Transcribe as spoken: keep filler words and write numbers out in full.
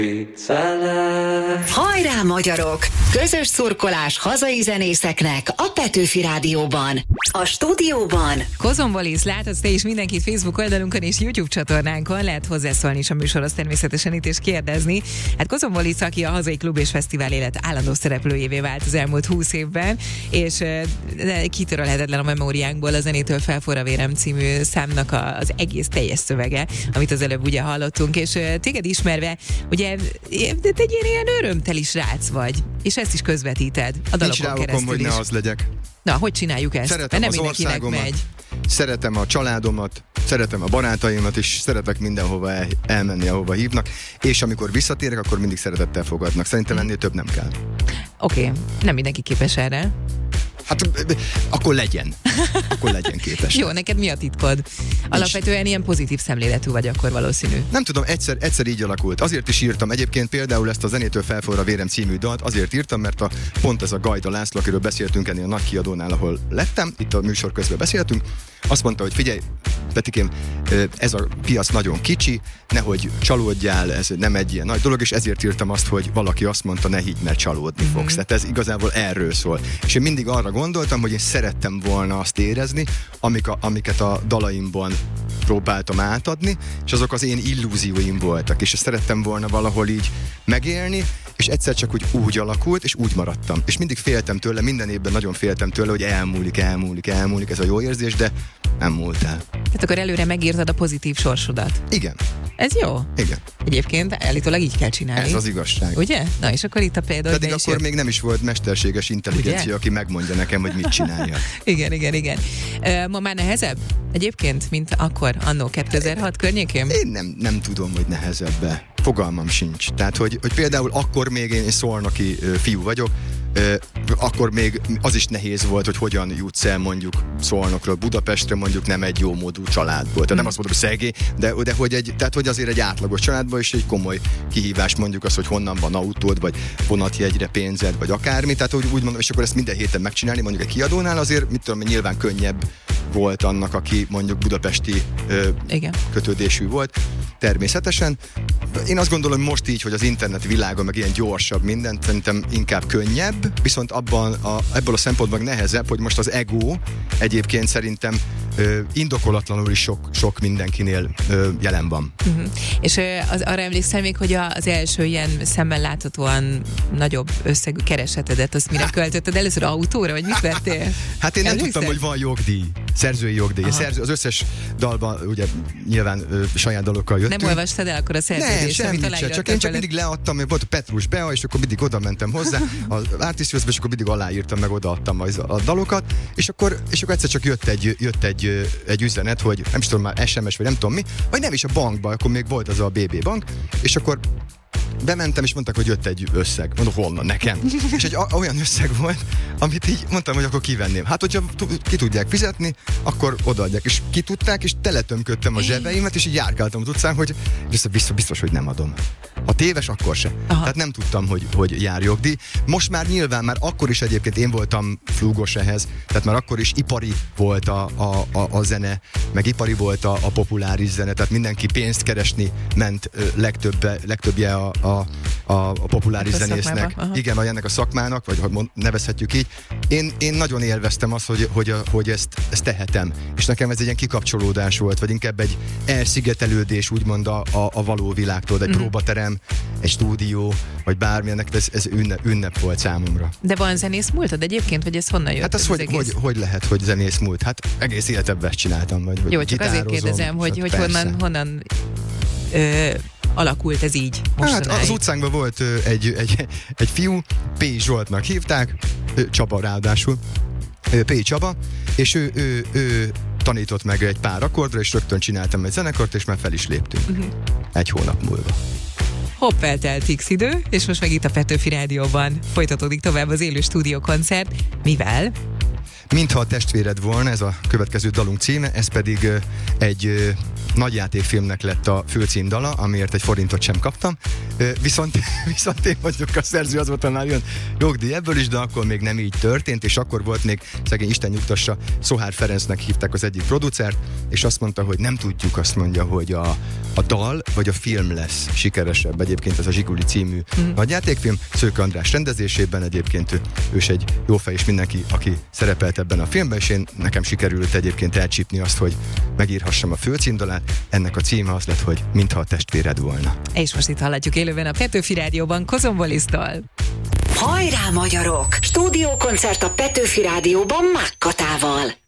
Hajrá, magyarok! Közös szurkolás hazai zenészeknek a Petőfi Rádióban. A stúdióban Kozon Bolis, láthatsz te is mindenkit Facebook oldalunkon és YouTube csatornánkon, lehet hozzászólni is a műsorhoz természetesen itt és kérdezni. Hát Kozon Bolis, aki a hazai klub és fesztivál élet állandó szereplőjévé vált az elmúlt húsz évben, és kitörölhetetlen a memóriánkból a Zenétől felforr a vérem című számnak a, az egész teljes szövege, amit az előbb ugye hallottunk, és téged ismerve, ugye te egy ilyen örömteli srác vagy, és ezt is közvetíted a dalokon keresztül hogy is. ne az legyek. Na, hogy csináljuk ezt? Szeretem nem az országomat, megy. Szeretem a családomat, szeretem a barátaimat, és szeretek mindenhova el, elmenni, ahova hívnak, és amikor visszatérek, akkor mindig szeretettel fogadnak. Szerintem ennél több nem kell. Oké, okay. Nem mindenki képes erre. Hát akkor legyen. Akkor legyen képes. Jó, neked mi a titkod? Alapvetően ilyen pozitív szemléletű vagy akkor valószínű. Nem tudom, egyszer, egyszer így alakult. Azért is írtam egyébként például ezt a Zenétől felforr a vérem című dalt, azért írtam, mert a, pont ez a Gajda László, akiről beszéltünk ennél a nagy kiadónál, ahol lettem, itt a műsor közben beszéltünk, azt mondta, hogy figyelj, Petikém, ez a piac nagyon kicsi, nehogy csalódjál, ez nem egy ilyen nagy dolog, és ezért írtam azt, hogy valaki azt mondta, ne higgy, mert csalódni mm-hmm. fogsz. Tehát ez igazából erről szól. És én mindig arra gondoltam, hogy én szerettem volna azt érezni, amik a, amiket a dalaimban próbáltam átadni, és azok az én illúzióim voltak, és ezt szerettem volna valahol így megélni, és egyszer csak úgy, úgy alakult, és úgy maradtam. És mindig féltem tőle, minden évben nagyon féltem tőle, hogy elmúlik, elmúlik, elmúlik ez a jó érzés, de nem múlt el. Tehát akkor előre megírtad a pozitív sorsodat. Igen. Ez jó? Igen. Egyébként állítólag így kell csinálni. Ez az igazság. Ugye? Na és akkor itt a példa. Pedig akkor jött. Még nem is volt mesterséges intelligencia, ugye? Aki megmondja nekem, hogy mit csinálja. igen, igen, igen. Ma már nehezebb egyébként, mint akkor, annó kétezer-hat környékén? Én nem, nem tudom, hogy nehezebb. Fogalmam sincs. Tehát, hogy, hogy például akkor még én szolnoki ö, fiú vagyok, ö, akkor még az is nehéz volt, hogy hogyan jutsz el mondjuk Szolnokról Budapestre, mondjuk nem egy jó módú családból. Tehát mm. nem azt mondom, hogy szegély, de, de hogy, egy, tehát, hogy azért egy átlagos családból is egy komoly kihívás mondjuk az, hogy honnan van autód, vagy vonatjegyre pénzed, vagy akármi. Tehát úgy, úgy mondom, és akkor ezt minden héten megcsinálni, mondjuk egy kiadónál azért, mit tudom, nyilván könnyebb volt annak, aki mondjuk budapesti ö, kötődésű volt. Természetesen. Én azt gondolom, hogy most így, hogy az internet világa meg ilyen gyorsabb mindent, szerintem inkább könnyebb, viszont abban a, ebből a szempontból nehezebb, hogy most az ego egyébként szerintem ö, indokolatlanul is sok, sok mindenkinél ö, jelen van. Uh-huh. És ö, az, arra emlékszel még, hogy az első ilyen szemmel láthatóan nagyobb összegű keresetedet, azt mire költötted? Először autóra, vagy mit vettél? Hát én nem Emlékszel? tudtam, hogy van jogdíj, szerzői jogdíj. Szerző, az összes dalban ugye nyilván ö, saját dalokkal jöttünk. Nem olvastad el akkor a szerződést, amit aláírtad? Csak én csak mindig leadtam, mert volt a Petrus Bea, és akkor mindig oda mentem hozzá az Artist Fest-be, és akkor mindig aláírtam, meg odaadtam a dalokat, és akkor, és akkor egyszer csak jött egy, jött egy, egy üzenet, hogy nem is tudom már es em es, vagy nem tudom mi, vagy nem is a bankba, akkor még volt az a bé bé bank, és akkor bementem, és mondtak, hogy jött egy összeg. Mondok, honnan? Nekem. És egy olyan összeg volt, amit így mondtam, hogy akkor kivenném. Hát, hogyha ki tudják fizetni, akkor odaadják. És ki tudták, és teletömködtem a zsebeimet, és így járkáltam az utcán, hogy biztos, biztos, hogy nem adom. Ha téves, akkor se. Aha. Tehát nem tudtam, hogy, hogy jár jogdíj. Most már nyilván, már akkor is egyébként én voltam flúgos ehhez, tehát már akkor is ipari volt a, a, a, a zene, meg ipari volt a, a populáris zene, tehát mindenki pénzt keresni ment ö, legtöbbe, legtöbbje a, a, a, a populáris zenésznek. Igen, vagy ennek a szakmának, vagy hogy nevezhetjük így. Én, én nagyon élveztem azt, hogy, hogy, hogy ezt, ezt tehetem. És nekem ez egy ilyen kikapcsolódás volt, vagy inkább egy elszigetelődés, úgymond a, a, a való világtól, egy mm. próbaterem, egy stúdió, vagy bármilyennek, ez, ez ünnep, ünnep volt számomra. De van zenész múltad egyébként, vagy ez honnan jött? Hát az, az hogy, hogy, hogy lehet, hogy zenész múlt? Hát egész életemben ezt csináltam. Vagy, vagy jó, csak azért kérdezem, hogy, hogy honnan, honnan ö, alakult ez így mostanáig. Hát az utcánkban volt ö, egy, egy, egy fiú, P. Zsoltnak hívták, ö, Csaba ráadásul, ö, P. Csaba, és ő, ő, ő tanított meg egy pár akkordra, és rögtön csináltam egy zenekart, és már fel is léptünk. Uh-huh. Egy hónap múlva. Hopp, eltelt X idő, és most meg itt a Petőfi Rádióban folytatódik tovább az élő stúdiókoncert. Mivel? Mintha a testvéred volna, ez a következő dalunk címe, ez pedig egy nagyjátékfilmnek lett a főcímdala, amiért egy forintot sem kaptam. Viszont, viszont én vagyok a szerző, az volt, már jön jogdíj ebből is, de akkor még nem így történt, és akkor volt még, szegény Isten nyugtassa, Szohár Ferencnek hívták az egyik producert, és azt mondta, hogy nem tudjuk, azt mondja, hogy a, a dal vagy a film lesz sikeresebb. Egyébként ez a Zsiguli című mm. nagyjátékfilm, Szőke András rendezésében, egyébként ő, ő is egy jó fej, és mindenki, aki szerepelt ebben a filmben, és én nekem sikerült egyébként elcsípni azt, hogy megírhassam a főcímdalát. Ennek a címe az lett, hogy Mintha a testvéred volna. És most itt hallatjuk élőben a Petőfi Rádióban Kozombolictól. Hajrá, magyarok! Stúdiókoncert a Petőfi Rádióban Mákkatával.